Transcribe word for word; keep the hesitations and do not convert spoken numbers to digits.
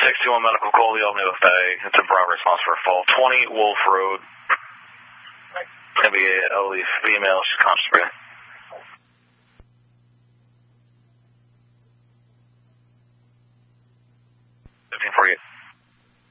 six two one medical call, the Albany F A. It's a broad response for a fall. twenty Wolf Road. It's going to be a elderly female. She's conscious breathing.